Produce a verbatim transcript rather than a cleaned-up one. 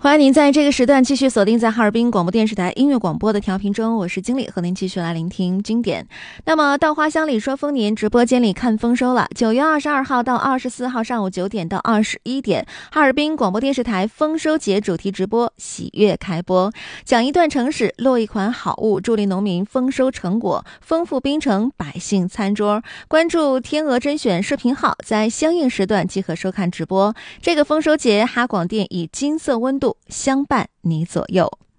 欢迎您在这个时段继续锁定在哈尔滨广播电视台音乐广播的调频中，我是经理，和您继续来聆听经典。那么到花乡里说丰年直播间里看丰收了，九月二十二号到二十四号上午九点到二十一点，哈尔滨广播电视台丰收节主题直播喜悦开播，讲一段城市，落一款好物，助力农民丰收成果，丰富滨城百姓餐桌。关注天鹅甄选视频号，在相应时段即可收看直播。这个丰收节，哈广电以金色温度相伴你左右。